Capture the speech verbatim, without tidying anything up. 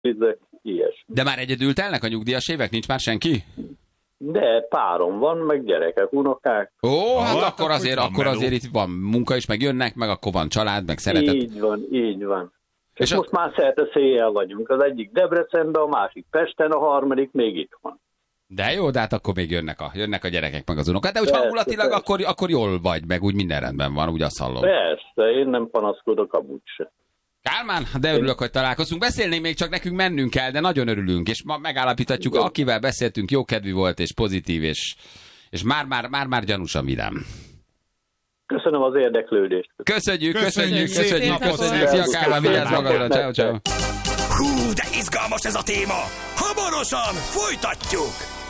ilyesmi. De már egyedül telnek a nyugdíjas évek? Nincs már senki? De párom van, meg gyerekek, unokák. Ó, hát Ah, akkor azért, akkor azért itt van munka is, meg jönnek, meg akkor van család, meg szeretet. Így van, így van. És, És most a... már szerte széjjel vagyunk. Az egyik Debrecenben, a másik Pesten, a harmadik még itt van. De jó, de hát akkor még jönnek a, jönnek a gyerekek, meg az unokák. De úgy Persze, hangulatilag persze. akkor, akkor jól vagy, meg úgy minden rendben van, úgy azt hallom. Persze, én nem panaszkodok amúgy se. Kálmán, de örülök, hogy találkozunk. Beszélnénk még, csak nekünk mennünk kell, de nagyon örülünk, és ma megállapíthatjuk, akivel beszéltünk, jókedvű volt, és pozitív, és, és már-már, már-már gyanúsan vidám. Köszönöm az érdeklődést. Köszönjük, Köszönjük, köszönjük, szép köszönjük, napot, köszönjük. szép Szia, napot. Kálmán, vigyázz Szép magadra, napot ciao, ciao. Hú, de izgalmas ez a téma! Hamarosan folytatjuk!